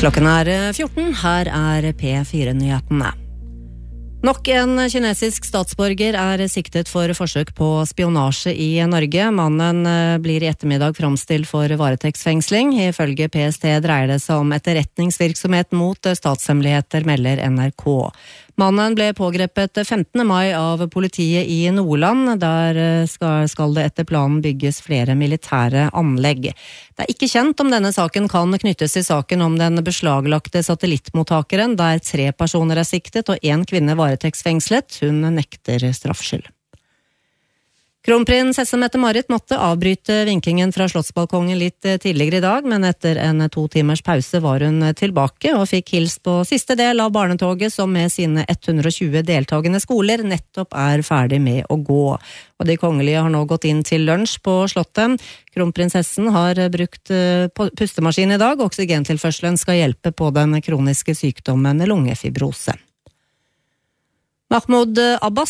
Klokken 14, her P4-nyhetene. Nok en kinesisk statsborger siktet for forsøk på spionasje i Norge. Mannen blir i ettermiddag framstilt for varetektsfengsling. Ifølge PST dreier det seg om etterretningsvirksomhet mot statshemmeligheter, melder NRK. Mannen ble pågrepet 15. mai av politiet i Nordland. Der skal det etter planen bygges flere militære anlegg. Det ikke kjent om denne saken kan knyttes til saken om den beslaglagte satellittmottakeren, der 3 personer siktet og 1 kvinne varetektsfengslet. Hun nekter straffskyld. Kronprinsesse Mette-Marit måtte avbryte vinkingen fra slottsbalkongen litt tidligere i dag, men etter en 2 timers pause var hun tilbake og fikk hilst på siste del av barnetoget som med sine 120 deltagende skoler nettopp ferdig med å gå. Og de kongelige har nå gått inn til lunsj på slottet. Kronprinsessen har brukt pustemaskin i dag. Oksygentilførselen skal hjelpe på den kroniske sykdommen lungefibrose. Mahmoud Abbas